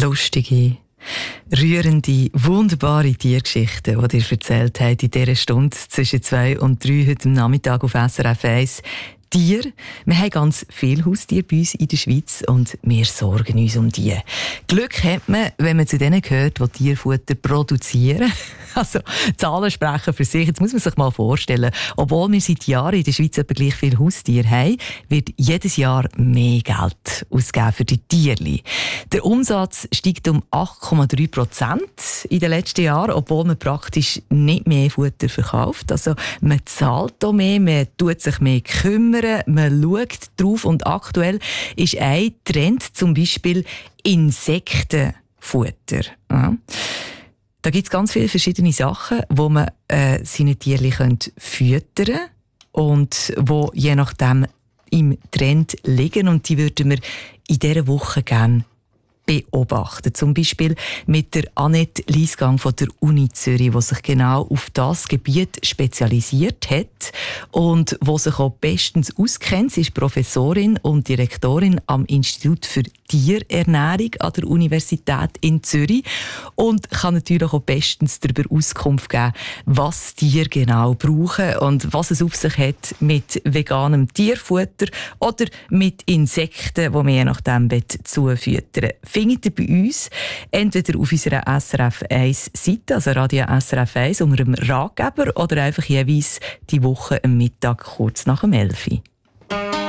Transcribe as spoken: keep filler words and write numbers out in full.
lustige, rührende, wunderbare Tiergeschichten, die ihr erzählt habt in dieser Stunde zwischen zwei und drei heute am Nachmittag auf S R F eins. Tier. Wir haben ganz viele Haustiere bei uns in der Schweiz und wir sorgen uns um die. Glück hat man, wenn man zu denen gehört, die Tierfutter produzieren. Also, Zahlen sprechen für sich. Jetzt muss man sich mal vorstellen, obwohl wir seit Jahren in der Schweiz etwa gleich viele Haustiere haben, wird jedes Jahr mehr Geld ausgegeben für die Tierli. Der Umsatz steigt um acht Komma drei Prozent in den letzten Jahren, obwohl man praktisch nicht mehr Futter verkauft. Also, man zahlt auch mehr, man tut sich mehr kümmern, man schaut drauf und aktuell ist ein Trend zum Beispiel Insektenfutter. Ja. Da gibt es ganz viele verschiedene Sachen, wo man äh, seine Tiere füttern kann und wo je nachdem im Trend liegen. Und die würden wir in dieser Woche gerne beobachten. Zum Beispiel mit der Annette Liesgang von der Uni Zürich, die sich genau auf das Gebiet spezialisiert hat und die sich auch bestens auskennt. Sie ist Professorin und Direktorin am Institut für Tierernährung an der Universität in Zürich und kann natürlich auch bestens darüber Auskunft geben, was Tiere genau brauchen und was es auf sich hat mit veganem Tierfutter oder mit Insekten, die man je nachdem zufüttern. Findet ihr bei uns entweder auf unserer S R F eins Seite, also Radio S R F eins, unter dem Ratgeber oder einfach jeweils die Woche am Mittag kurz nach dem elf Uhr.